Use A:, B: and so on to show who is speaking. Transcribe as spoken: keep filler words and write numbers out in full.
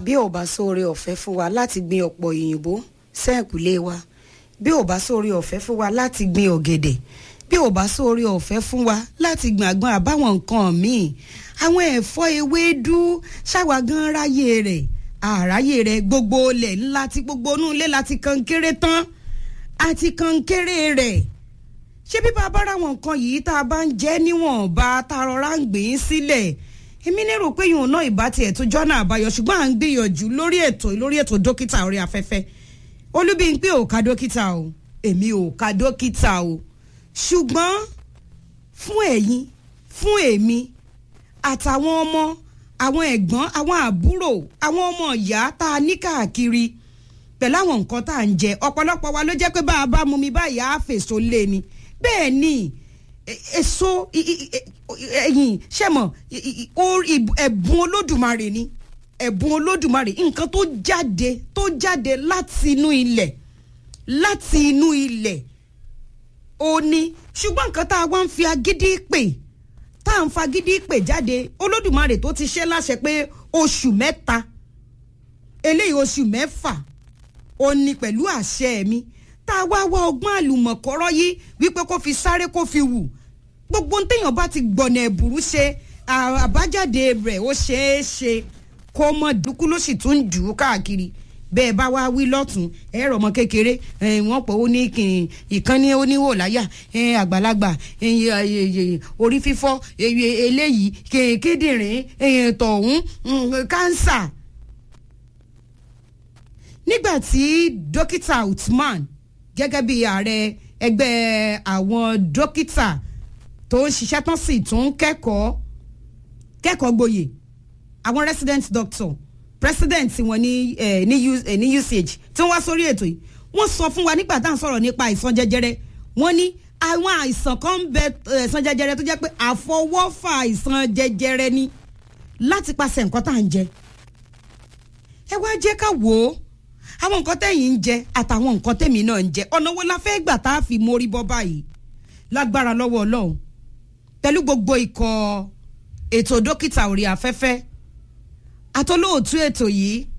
A: bí ò bá sóore ọ̀fẹ́ fún wa láti gbin ọ̀pọ̀ òyìnbó sẹ́ẹ̀kùlé wa bí ò bá sóore ọ̀fẹ́ fún wa láti gbin ọ̀gẹ̀dẹ̀ bí ò bá sóore ọ̀fẹ́ fún wa láti gbin àgbọn àbáwọn nǹkan míì àwọn ẹ̀fọ́ ewédú ṣáwa gan ráyè rẹ̀ àráyè rẹ̀ gbogbo ilẹ̀ ńlá tí gbogbo inú ilé láti kankéré tán àti kankéré rẹ̀ ṣé bí bàbá ra àwọn nǹkan yìí tá a bá ń jẹ́ níwọ̀nba tá a rọra ń gbìn sílẹ̀ èmi lérò pé yòó náà ìbá tiẹ̀ tó jọ́nà àbáyọ ṣùgbọ́n à ń gbìyànjú lórí ètò lórí ètò dókítà orí afẹ́fẹ́ Olúbímpé ò ka dókítà o èmi ò ka dókítà o ṣùgbọ́n fún ẹ̀yin fún èmi àtàwọn ọmọ àwọn ẹ̀gbọ́n àwọn àbúrò àwọn ọmọ ìyá tá a ní káàkiri pẹ̀lú àwọn nǹkan tá à ń jẹ ọ̀pọ̀lọpọ̀ wa ló jẹ́ pé bá a bá mu mi báyìí á fèso lé ni bẹ́ẹ̀ ni èso ẹ̀yìn ṣẹ̀mọ̀ ẹ̀bùn Olódùmarè ni ẹ̀bùn Olódùmarè nǹkan tó jáde tó jáde láti inú ilẹ̀ láti inú ilẹ̀ ó ní ṣùgbọ́n nǹkan tá a wá ń fi agídí pè tá à ń fagídí pè jáde Olódùmarè tó ti ṣe láṣẹ pé oṣù mẹ́ta eléyìí oṣù mẹ́fà ó ní pẹ̀lú àṣẹ mi tá a wá wá ọgbọ́n àlùmọ̀kọ́rọ́ yìí wípé kó fi sáré kó fi wù gbogbo téèyàn bá ti gbọ̀nà ẹ̀bùrú ṣe àbájáde rẹ̀ ó ṣeé ṣe kó mọ̀ dúkú ló sì tún jù ú káàkiri bẹ́ẹ̀ bá wá wí lọ́tún ẹ̀rọ ọmọ kékeré wọ́n pọ̀ ó ní ìkànnì oníwò láyà àgbàlagbà orí fífọ́ eléyìí kíndìnrín tọ̀hún kánsà. nígbà tí dókítà Uthman gẹ́gẹ́ bí ààrẹ ẹgbẹ́ àwọn dókítà tó ń ṣiṣẹ́ tán sì tún kẹ́kọ̀ọ́ kẹ́kọ̀ọ́ gboyè àwọn resident doctor president wọn ní eh, ní eh, ní usage tí wọ́n wá sórí ètò yìí wọ́n sọ fún wa nígbà tá à ń sọ̀rọ̀ nípa àìsàn jẹjẹrẹ wọ́n ní àwọn àìsàn kan ń bẹ àìsàn jẹjẹrẹ tó jẹ́ pé àfọwọ́fà àìsàn jẹjẹrẹ ni láti pàṣẹ nǹkan tá à ń jẹ ẹ wá jẹ́ ká wò ó àwọn nǹkan tẹ̀yìn ń jẹ àtàwọn nǹkan tẹ̀mí náà ń jẹ ọ̀nà wo la fẹ́ gbà tá a fi mórí bọ́ báyìí lágbára lọ́wọ́ Ọlọ́run pẹ̀lú gbogbo ikọ̀ ètò dókítà orí afẹ́fẹ́ àtolóòtú ètò yìí